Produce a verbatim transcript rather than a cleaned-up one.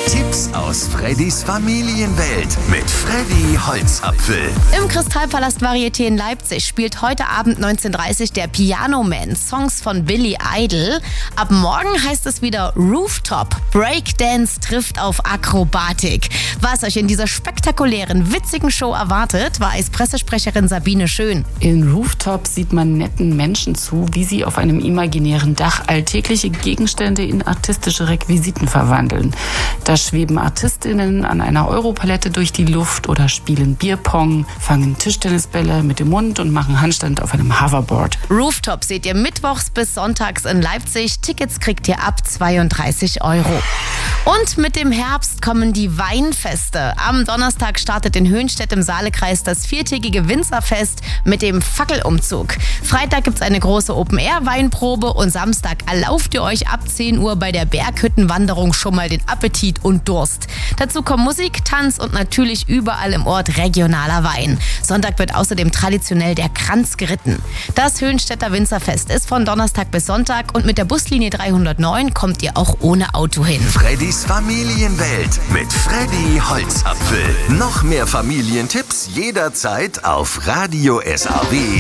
Tipps aus Freddys Familienwelt mit Freddy Holzapfel. Im Kristallpalast Varieté in Leipzig spielt heute Abend neunzehn Uhr dreißig der Piano Man, Songs von Billy Idol. Ab morgen heißt es wieder Rooftop. Breakdance trifft auf Akrobatik. Was euch in dieser spektakulären, witzigen Show erwartet, weiß Pressesprecherin Sabine Schön. In Rooftop sieht man netten Menschen zu, wie sie auf einem imaginären Dach alltägliche Gegenstände in artistische Requisiten verwandeln. Da schweben Artistinnen an einer Europalette durch die Luft oder spielen Bierpong, fangen Tischtennisbälle mit dem Mund und machen Handstand auf einem Hoverboard. Rooftop seht ihr mittwochs bis sonntags in Leipzig. Tickets kriegt ihr ab zweiunddreißig Euro. Und mit dem Herbst kommen die Weinfeste. Am Donnerstag startet in Höhnstedt im Saalekreis das viertägige Winzerfest mit dem Fackelumzug. Freitag gibt's eine große Open-Air-Weinprobe und Samstag erlauft ihr euch ab zehn Uhr bei der Berghüttenwanderung schon mal den Appetit und Durst. Dazu kommen Musik, Tanz und natürlich überall im Ort regionaler Wein. Sonntag wird außerdem traditionell der Kranz geritten. Das Höhnstädter Winzerfest ist von Donnerstag bis Sonntag und mit der Buslinie dreihundertneun kommt ihr auch ohne Auto hin. Freddys Familienwelt mit Freddy Holzapfel. Noch mehr Familientipps jederzeit auf radio s a w